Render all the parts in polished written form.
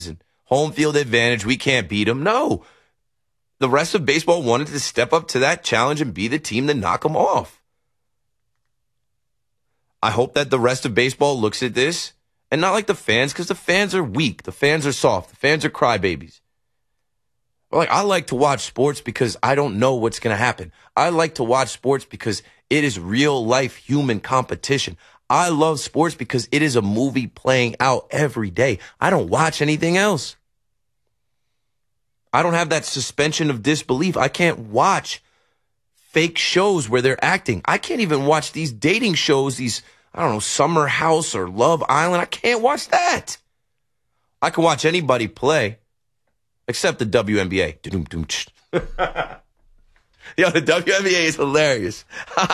Home field advantage. We can't beat them. No. The rest of baseball wanted to step up to that challenge and be the team to knock them off. I hope that the rest of baseball looks at this, and not like the fans, because the fans are weak. The fans are soft. The fans are crybabies. I like to watch sports because I don't know what's going to happen. I like to watch sports because it is real life human competition. I love sports because it is a movie playing out every day. I don't watch anything else. I don't have that suspension of disbelief. I can't watch fake shows where they're acting. I can't even watch these dating shows, these, Summer House or Love Island. I can't watch that. I can watch anybody play except the WNBA. Yo, the WNBA is hilarious.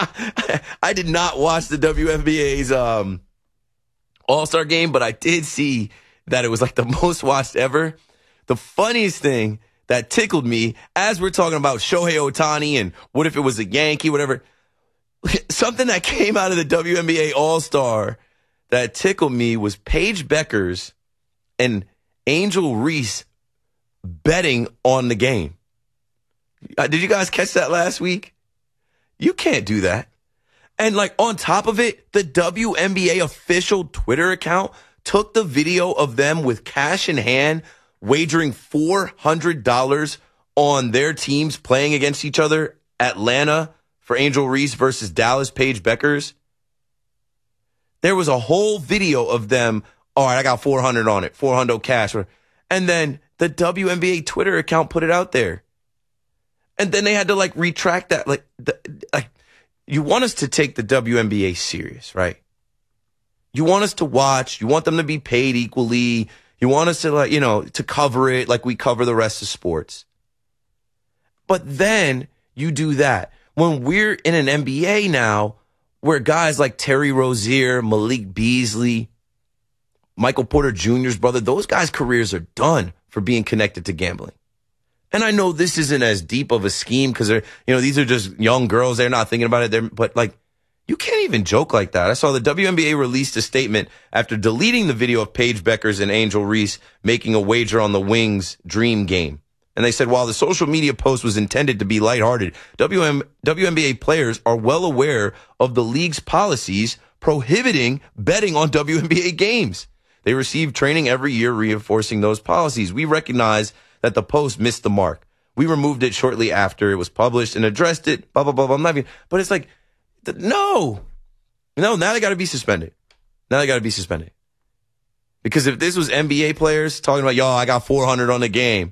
I did not watch the WNBA's All-Star game, but I did see that it was like the most watched ever. The funniest thing that tickled me, as we're talking about Shohei Ohtani and what if it was a Yankee, whatever, something that came out of the WNBA All-Star that tickled me was Paige Beckers and Angel Reese betting on the game. Did you guys catch that last week? You can't do that. And on top of it, the WNBA official Twitter account took the video of them with cash in hand wagering $400 on their teams playing against each other. Atlanta for Angel Reese versus Dallas Paige Beckers. There was a whole video of them. All right, I got 400 on it, 400 cash. And then the WNBA Twitter account put it out there. And then they had to retract that. You want us to take the WNBA serious, right? You want us to watch. You want them to be paid equally. You want us to to cover it like we cover the rest of sports. But then you do that. When we're in an NBA now where guys like Terry Rozier, Malik Beasley, Michael Porter Jr.'s brother, those guys' careers are done for being connected to gambling. And I know this isn't as deep of a scheme because these are just young girls. They're not thinking about it. But you can't even joke like that. I saw the WNBA released a statement after deleting the video of Paige Beckers and Angel Reese making a wager on the Wings dream game. And they said, while the social media post was intended to be lighthearted, WNBA players are well aware of the league's policies prohibiting betting on WNBA games. They receive training every year reinforcing those policies. We recognize that the post missed the mark. We removed it shortly after it was published and addressed it, blah, blah, blah, blah. But it's no, now they got to be suspended. Because if this was NBA players talking about, I got 400 on the game,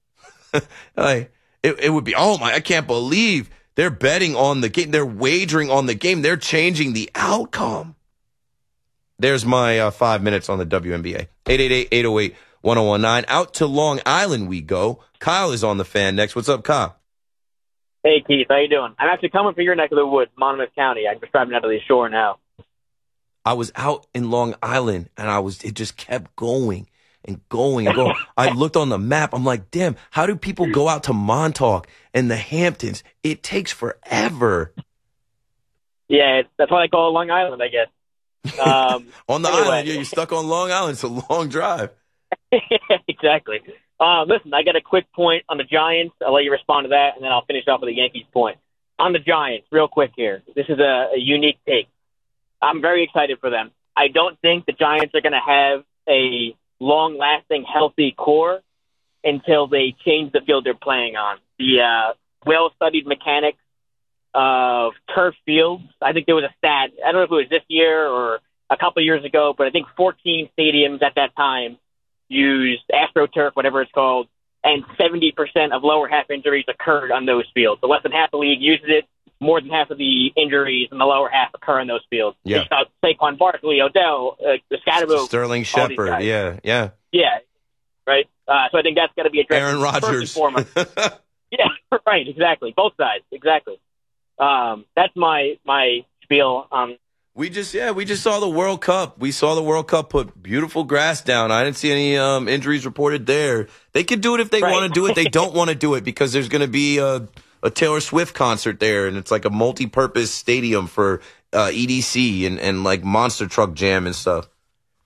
it would be, I can't believe they're betting on the game. They're wagering on the game. They're changing the outcome. There's my 5 minutes on the WNBA. 888-808-1019. Out to Long Island we go. Kyle is on the Fan next. What's up, Kyle? Hey, Keith. How you doing? I'm actually coming from your neck of the woods, Monmouth County. I'm just driving out to the shore now. I was out in Long Island, and it just kept going and going and going. I looked on the map. I'm like, damn, how do people go out to Montauk and the Hamptons? It takes forever. Yeah, that's why they call it Long Island, I guess. On the island, you're stuck on Long Island. It's a long drive. Exactly. Listen, I got a quick point on the Giants. I'll let you respond to that, and then I'll finish off with the Yankees point. On the Giants, real quick here. This is a unique take. I'm very excited for them. I don't think the Giants are going to have a long-lasting, healthy core until they change the field they're playing on. The well-studied mechanics of turf fields. I think there was a stat. I don't know if it was this year or a couple of years ago, but I think 14 stadiums at that time used AstroTurf, whatever it's called, and 70% of lower half injuries occurred on those fields. So less than half the league uses it. More than half of the injuries in the lower half occur in those fields. Yeah. Saquon Barkley, Odell, Scatterbo, Sterling Shepard. Yeah. Right. So I think that's got to be addressed. Aaron Rodgers. First and foremost. Yeah. Right. Exactly. Both sides. Exactly. That's my spiel. We just saw the World Cup. We saw the World Cup put beautiful grass down. I didn't see any injuries reported there. They could do it if they want to do it. They don't want to do it because there's going to be a Taylor Swift concert there, and it's like a multi-purpose stadium for EDC and like Monster Truck Jam and stuff.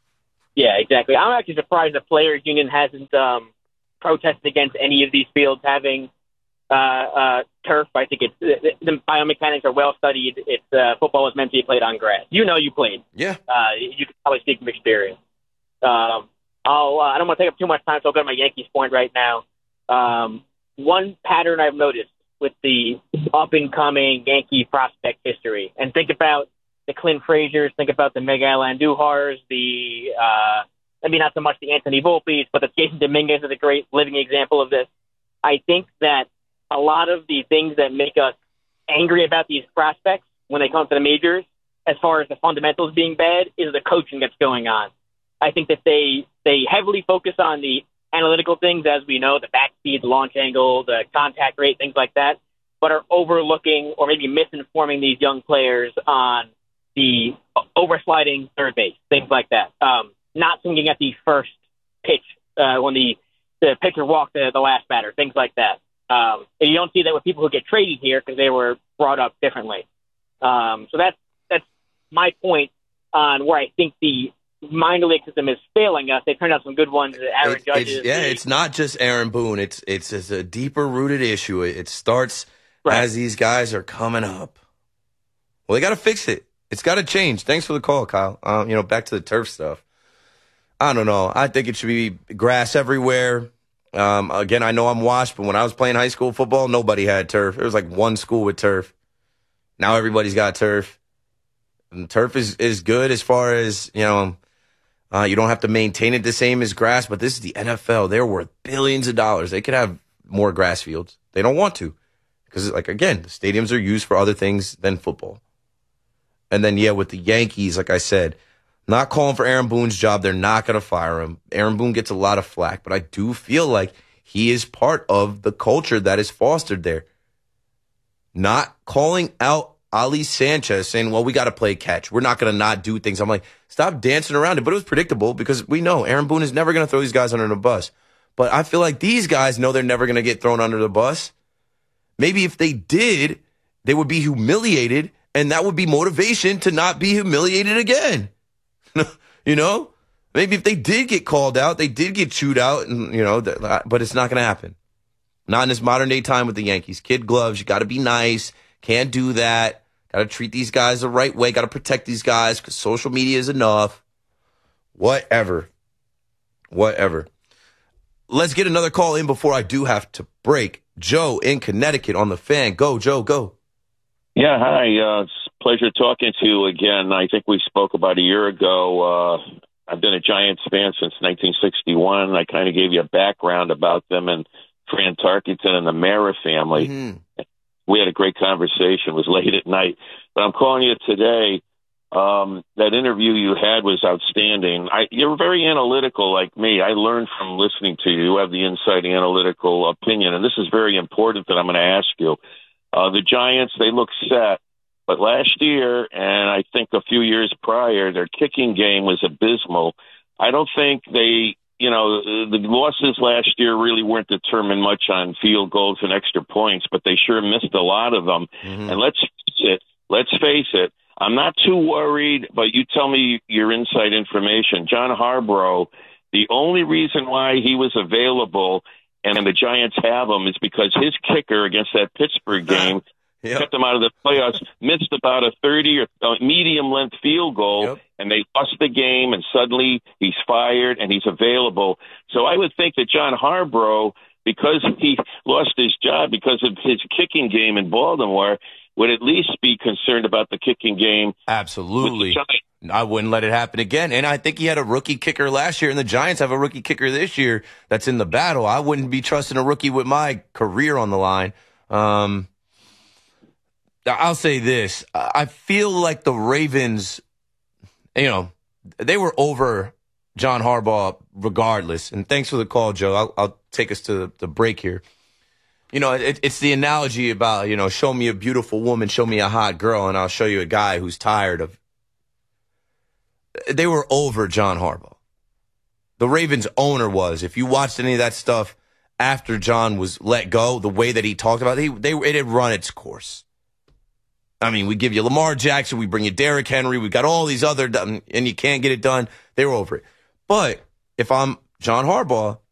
Yeah, exactly. I'm actually surprised the Players Union hasn't protested against any of these fields having turf. I think the biomechanics are well studied. Football is meant to be played on grass. You played. Yeah. You can probably speak from experience. I don't want to take up too much time, so I'll go to my Yankees point right now. One pattern I've noticed with the up-and-coming Yankee prospect history, and think about the Clint Frazier's, think about the Miguel Andújar's, not so much the Anthony Volpe's, but the Jason Dominguez is a great living example of this. I think that a lot of the things that make us angry about these prospects when they come to the majors, as far as the fundamentals being bad, is the coaching that's going on. I think that they heavily focus on the analytical things, as we know, the back speed, the launch angle, the contact rate, things like that, but are overlooking or maybe misinforming these young players on the oversliding third base, things like that. Not swinging at the first pitch when the pitcher walked the last batter, things like that. And you don't see that with people who get traded here because they were brought up differently. So that's my point on where I think the minor league system is failing us. They turned out some good ones. Aaron Judge. It's not just Aaron Boone. It's a deeper rooted issue. It starts as these guys are coming up. Well, they got to fix it. It's got to change. Thanks for the call, Kyle. Back to the turf stuff. I don't know. I think it should be grass everywhere. Again, I know I'm washed, but when I was playing high school football, nobody had turf. There was like one school with turf. Now everybody's got turf. And turf is good as far as, you don't have to maintain it the same as grass, but this is the NFL. They're worth billions of dollars. They could have more grass fields. They don't want to because, again, the stadiums are used for other things than football. And then, with the Yankees, like I said, not calling for Aaron Boone's job. They're not going to fire him. Aaron Boone gets a lot of flack, but I do feel like he is part of the culture that is fostered there. Not calling out Ali Sanchez saying, well, we got to play catch. We're not going to not do things. I'm like, stop dancing around it. But it was predictable because we know Aaron Boone is never going to throw these guys under the bus. But I feel like these guys know they're never going to get thrown under the bus. Maybe if they did, they would be humiliated, and that would be motivation to not be humiliated again. Maybe if they did get called out, they did get chewed out, and but it's not going to happen. Not in this modern day time with the Yankees. Kid gloves, you got to be nice. Can't do that. Got to treat these guys the right way. Got to protect these guys because social media is enough. Whatever. Let's get another call in before I do have to break. Joe in Connecticut on the Fan. Go, Joe, go. Yeah, hi. It's a pleasure talking to you again. I think we spoke about a year ago. I've been a Giants fan since 1961. I kind of gave you a background about them and Fran Tarkenton and the Mara family. Mm-hmm. We had a great conversation. It was late at night. But I'm calling you today. That interview you had was outstanding. You're very analytical like me. I learned from listening to you. You have the inside analytical opinion, and this is very important that I'm going to ask you. The Giants, they look set, but last year, and I think a few years prior, their kicking game was abysmal. I don't think the losses last year really weren't determined much on field goals and extra points, but they sure missed a lot of them. Mm-hmm. And let's face it, I'm not too worried, but you tell me your inside information. John Harbaugh, the only reason why he was available and the Giants have him is because his kicker against that Pittsburgh game kept them out of the playoffs, missed about a 30 or medium-length field goal, and they lost the game, and suddenly he's fired and he's available. So I would think that John Harbaugh, because he lost his job because of his kicking game in Baltimore, would at least be concerned about the kicking game. Absolutely. I wouldn't let it happen again. And I think he had a rookie kicker last year, and the Giants have a rookie kicker this year that's in the battle. I wouldn't be trusting a rookie with my career on the line. I'll say this. I feel like the Ravens, they were over John Harbaugh regardless. And thanks for the call, Joe. I'll take us to the break here. It's the analogy about, show me a beautiful woman, show me a hot girl, and I'll show you a guy who's tired of. They were over John Harbaugh. The Ravens owner was. If you watched any of that stuff after John was let go, the way that he talked about it, it had run its course. I mean, we give you Lamar Jackson, we bring you Derrick Henry, we got all these other, and you can't get it done. They were over it. But if I'm John Harbaugh,